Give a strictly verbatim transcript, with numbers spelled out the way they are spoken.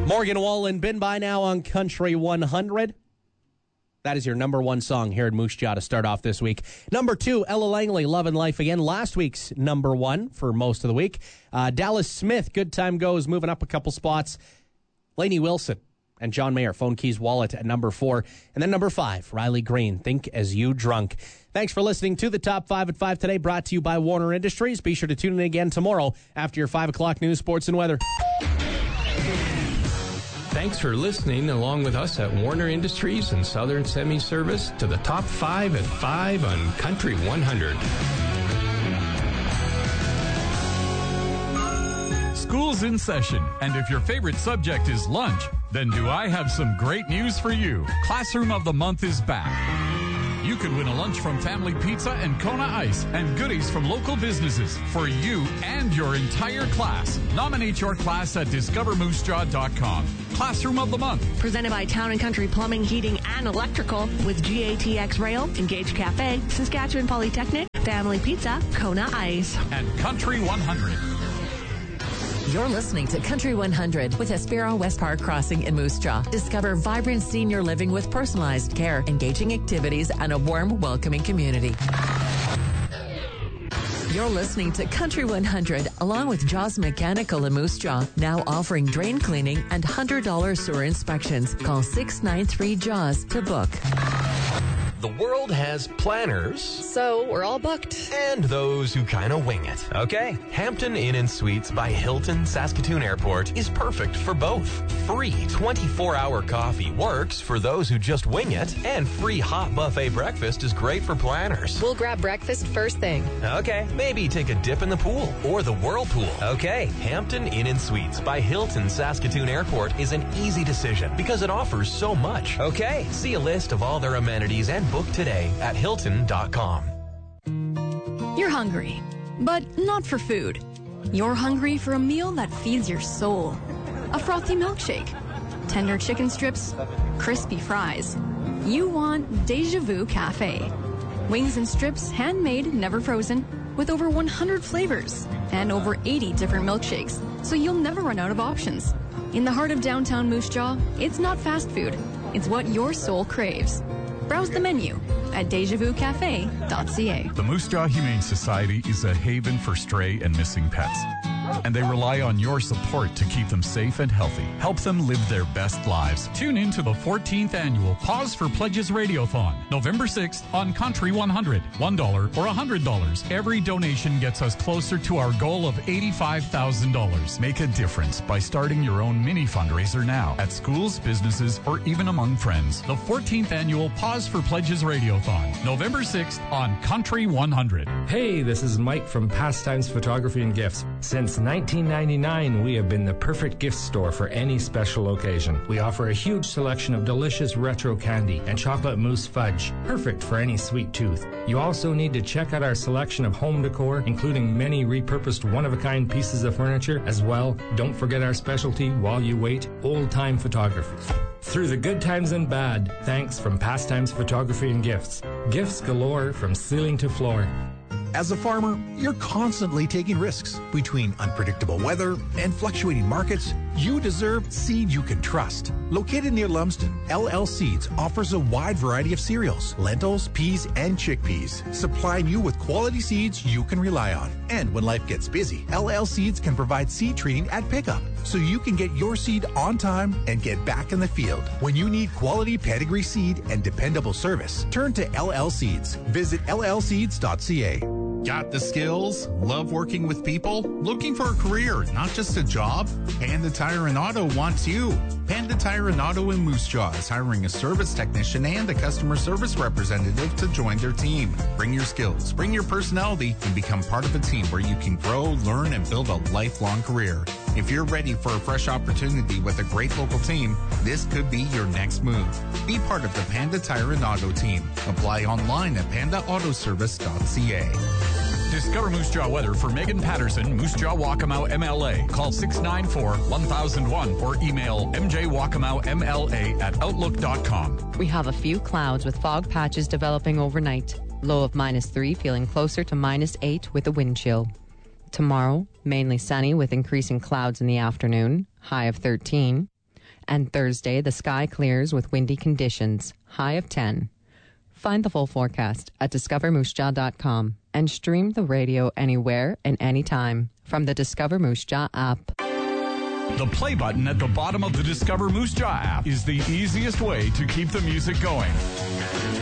Morgan Wallen, been by now on Country one hundred. That is your number one song here at Moose Jaw to start off this week. Number two, Ella Langley, Love and Life Again. Last week's number one for most of the week. Uh, Dallas Smith, Good Time Goes, moving up a couple spots. Lainey Wilson and John Mayer, Phone Keys Wallet at number four. And then number five, Riley Green, Think As You Drunk. Thanks for listening to the Top five at five today, brought to you by Warner Industries. Be sure to tune in again tomorrow after your five o'clock news, sports, and weather. Thanks for listening along with us at Warner Industries and Southern Semi Service to the Top five at five on Country one hundred. School's in session, and if your favorite subject is lunch, then do I have some great news for you. Classroom of the Month is back. You could win a lunch from Family Pizza and Kona Ice and goodies from local businesses for you and your entire class. Nominate your class at discover moose jaw dot com. Classroom of the Month. Presented by Town and Country Plumbing, Heating, and Electrical with G A T X Rail, Engage Cafe, Saskatchewan Polytechnic, Family Pizza, Kona Ice. And Country one hundred. You're listening to Country one hundred with Aspero West Park Crossing in Moose Jaw. Discover vibrant senior living with personalized care, engaging activities, and a warm, welcoming community. You're listening to Country one hundred along with Jaws Mechanical in Moose Jaw, now offering drain cleaning and one hundred dollars sewer inspections. Call six nine three JAWS to book. The world has planners. So we're all booked. And those who kind of wing it. Okay, Hampton Inn and Suites by Hilton Saskatoon Airport is perfect for both. Free twenty-four hour coffee works for those who just wing it. And free hot buffet breakfast is great for planners. We'll grab breakfast first thing. Okay, maybe take a dip in the pool or the whirlpool. Okay, Hampton Inn and Suites by Hilton Saskatoon Airport is an easy decision because it offers so much. Okay, see a list of all their amenities and book today at hilton dot com. You're hungry, but not for food. You're hungry for a meal that feeds your soul. A frothy milkshake, tender chicken strips, crispy fries. You want Deja Vu Cafe. Wings and strips, handmade, never frozen, with over one hundred flavors and over eighty different milkshakes, so you'll never run out of options. In the heart of downtown Moose Jaw, it's not fast food. It's what your soul craves. Browse the menu at deja vu cafe dot c a. The Moose Jaw Humane Society is a haven for stray and missing pets, and they rely on your support to keep them safe and healthy. Help them live their best lives. Tune in to the fourteenth annual Pause for Pledges Radiothon, November sixth on Country one hundred. one dollar or one hundred dollars. Every donation gets us closer to our goal of eighty-five thousand dollars. Make a difference by starting your own mini fundraiser now at schools, businesses, or even among friends. The fourteenth annual Pause for Pledges Radiothon, November sixth on Country one hundred. Hey, this is Mike from Pastimes Photography and Gifts. Since nineteen ninety-nine, we have been the perfect gift store for any special occasion. We offer a huge selection of delicious retro candy and chocolate mousse fudge, perfect for any sweet tooth. You also need to check out our selection of home decor, including many repurposed one-of-a-kind pieces of furniture. As well, don't forget our specialty while you wait, old-time photography. Through the good times and bad, thanks from Pastimes Photography and Gifts. Gifts galore from ceiling to floor. As a farmer, you're constantly taking risks. Between unpredictable weather and fluctuating markets, you deserve seed you can trust. Located near Lumsden, L L Seeds offers a wide variety of cereals, lentils, peas, and chickpeas, supplying you with quality seeds you can rely on. And when life gets busy, L L Seeds can provide seed treating at pickup, so you can get your seed on time and get back in the field. When you need quality pedigree seed and dependable service, turn to L L Seeds. Visit L L seeds dot c a. Got the skills? Love working with people? Looking for a career, not just a job? Panda Tire and Auto wants you. Panda Tire and Auto in Moose Jaw is hiring a service technician and a customer service representative to join their team. Bring your skills, bring your personality, and become part of a team where you can grow, learn, and build a lifelong career. If you're ready for a fresh opportunity with a great local team, this could be your next move. Be part of the Panda Tire and Auto team. Apply online at panda auto service dot c a. Discover Moose Jaw weather for Megan Patterson, Moose Jaw Waccamaw M L A. Call six nine four, one thousand one or email m j waccamaw m l a at outlook dot com. We have a few clouds with fog patches developing overnight. Low of minus three, feeling closer to minus eight with a wind chill. Tomorrow, mainly sunny with increasing clouds in the afternoon, high of thirteen. And Thursday, the sky clears with windy conditions, high of ten. Find the full forecast at discover moose jaw dot com and stream the radio anywhere and anytime from the Discover Moose Jaw app. The play button at the bottom of the Discover Moose Jaw app is the easiest way to keep the music going.